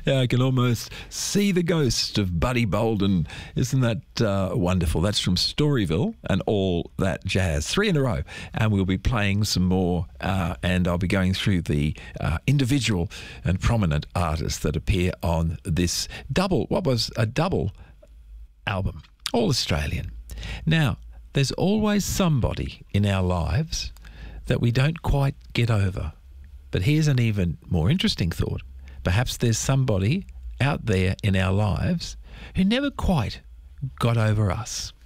Yeah, I can almost see the ghost of Buddy Bolden. Isn't that wonderful? That's from Storyville and All That Jazz. 3 in a row. And we'll be playing some more and I'll be going through the individual and prominent artists that appear on this double album, All Australian. Now, there's always somebody in our lives that we don't quite get over. But here's an even more interesting thought. Perhaps there's somebody out there in our lives who never quite got over us.